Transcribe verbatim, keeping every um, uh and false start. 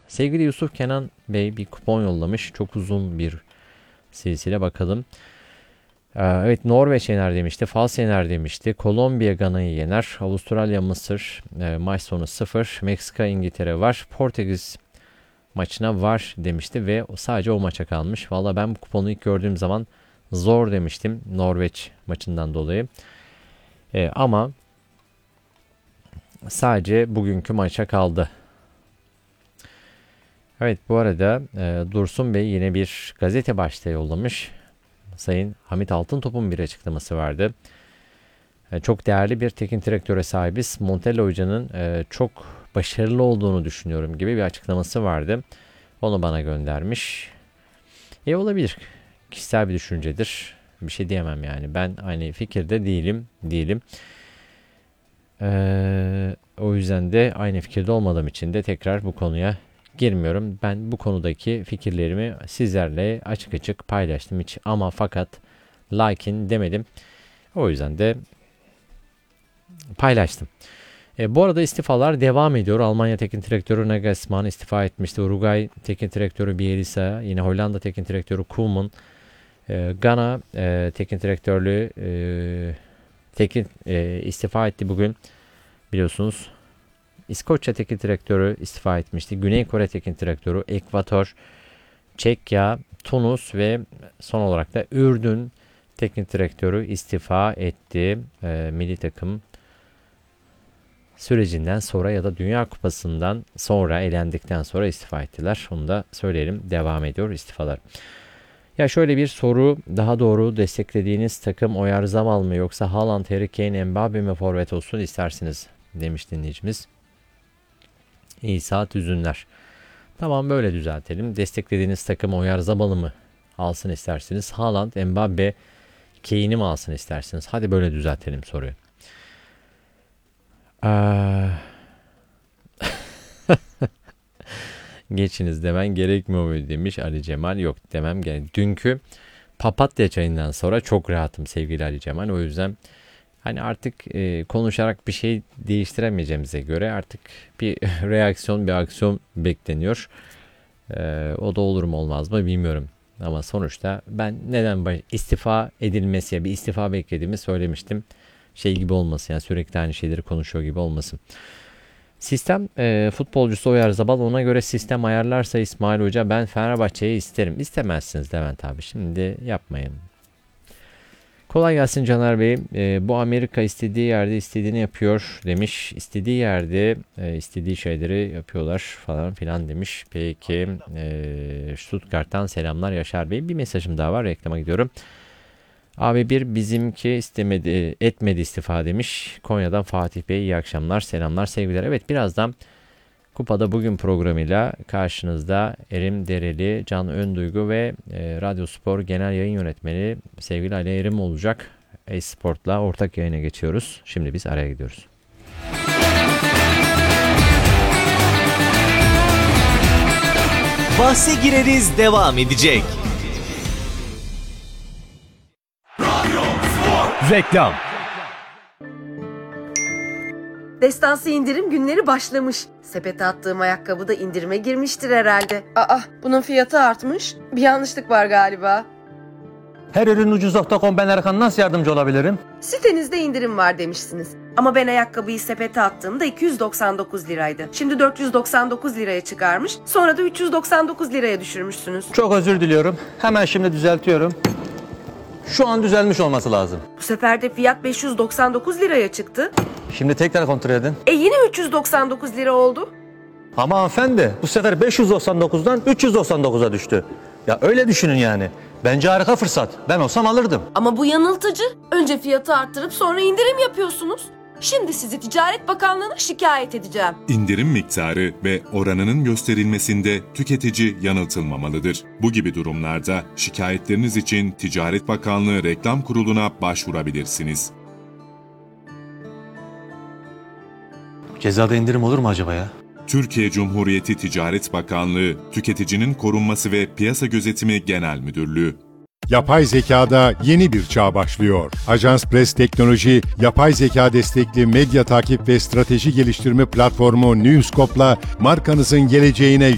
Sevgili Yusuf Kenan Bey bir kupon yollamış. Çok uzun bir silsile, bakalım. Ee, evet, Norveç yener demişti. Fas yener demişti. Kolombiya Gana'yı yener. Avustralya Mısır e, maç sonu sıfır. Meksika İngiltere var. Portekiz maçına var demişti ve sadece o maça kalmış. Valla ben bu kuponu ilk gördüğüm zaman zor demiştim Norveç maçından dolayı. Ee, ama sadece bugünkü maça kaldı. Evet, bu arada e, Dursun Bey yine bir gazete başlığı yollamış. Sayın Hamit Altıntop'un bir açıklaması vardı. E, çok değerli bir teknik direktöre sahibiz. Montella Hoca'nın e, çok başarılı olduğunu düşünüyorum gibi bir açıklaması vardı. Onu bana göndermiş. E olabilir. Kişisel bir düşüncedir. Bir şey diyemem yani. Ben aynı fikirde değilim. Değilim. Ee, o yüzden de aynı fikirde olmadığım için de tekrar bu konuya girmiyorum. Ben bu konudaki fikirlerimi sizlerle açık açık paylaştım. Hiç ama fakat lakin demedim. O yüzden de paylaştım. E, bu arada istifalar devam ediyor. Almanya teknik direktörü Nagelsmann istifa etmişti. Uruguay teknik direktörü Bielsa, yine Hollanda teknik direktörü Koeman, e, Gana e, teknik direktörlüğü e, teknik e, istifa etti bugün. Biliyorsunuz. İskoçya teknik direktörü istifa etmişti. Güney Kore teknik direktörü, Ekvator, Çekya, Tunus ve son olarak da Ürdün teknik direktörü istifa etti. E, milli takım sürecinden sonra ya da Dünya Kupası'ndan sonra, elendikten sonra istifa ettiler. Onu da söyleyelim. Devam ediyor istifalar. Ya şöyle bir soru, daha doğru desteklediğiniz takım Oyarzabal mı yoksa Haaland, Harry Kane, Mbappe mi forvet olsun istersiniz demiş dinleyicimiz. İsa Tüzünler. Tamam, böyle düzeltelim. Desteklediğiniz takım Oyarzabal'ı mı alsın istersiniz? Haaland, Mbappe, Kane'i mi alsın istersiniz? Hadi böyle düzeltelim soruyu. Ee... Geçiniz demen gerekmiyor mu demiş Ali Cemal. Yok demem gerek. Dünkü papatya çayından sonra çok rahatım sevgili Ali Cemal. O yüzden hani artık e, konuşarak bir şey değiştiremeyeceğimize göre artık bir reaksiyon, bir aksiyon bekleniyor. E, o da olur mu olmaz mı bilmiyorum. Ama sonuçta ben neden istifa edilmesi, ya bir istifa beklediğimi söylemiştim. Şey gibi olmasın, yani sürekli aynı şeyleri konuşuyor gibi olmasın. Sistem e, futbolcusu Oyarzabal, ona göre sistem ayarlarsa İsmail Hoca ben Fenerbahçe'yi isterim. İstemezsiniz Levent abi, şimdi yapmayın. Kolay gelsin Caner Bey. E, bu Amerika istediği yerde istediğini yapıyor demiş. İstediği yerde e, istediği şeyleri yapıyorlar falan filan demiş. Peki e, Stuttgart'tan selamlar Yaşar Bey. Bir mesajım daha var, reklama gidiyorum. Abi bir bizimki istemedi, etmedi istifa demiş. Konya'dan Fatih Bey, iyi akşamlar, selamlar, sevgiler. Evet, birazdan Kupada Bugün programıyla karşınızda Erim Dereli, Can Önduygu ve e, Radyo Spor Genel Yayın Yönetmeni sevgili Ali Erim olacak. E-Sport'la ortak yayına geçiyoruz. Şimdi biz araya gidiyoruz. Bahse gireriz devam edecek. Reklam. Destansı indirim günleri başlamış. Sepete attığım ayakkabı da indirime girmiştir herhalde. Aa, bunun fiyatı artmış. Bir yanlışlık var galiba. Her ürün ucuz nokta com, ben Erkan, nasıl yardımcı olabilirim? Sitenizde indirim var demişsiniz. Ama ben ayakkabıyı sepete attığımda iki yüz doksan dokuz liraydı. Şimdi dört yüz doksan dokuz liraya çıkarmış. Sonra da üç yüz doksan dokuz liraya düşürmüşsünüz. Çok özür diliyorum. Hemen şimdi düzeltiyorum. Şu an düzelmiş olması lazım. Bu sefer de fiyat beş yüz doksan dokuz liraya çıktı. Şimdi tekrar kontrol edin. E yine üç yüz doksan dokuz lira oldu. Ama hanımefendi, bu sefer beş yüz doksan dokuzdan üç yüz doksan dokuza düştü. Ya öyle düşünün yani. Bence harika fırsat. Ben olsam alırdım. Ama bu yanıltıcı. Önce fiyatı arttırıp sonra indirim yapıyorsunuz. Şimdi sizi Ticaret Bakanlığı'na şikayet edeceğim. İndirim miktarı ve oranının gösterilmesinde tüketici yanıltılmamalıdır. Bu gibi durumlarda şikayetleriniz için Ticaret Bakanlığı Reklam Kurulu'na başvurabilirsiniz. Cezada indirim olur mu acaba ya? Türkiye Cumhuriyeti Ticaret Bakanlığı, Tüketicinin Korunması ve Piyasa Gözetimi Genel Müdürlüğü. Yapay zekada yeni bir çağ başlıyor. Ajans Press Teknoloji, yapay zeka destekli medya takip ve strateji geliştirme platformu Newscope'la markanızın geleceğine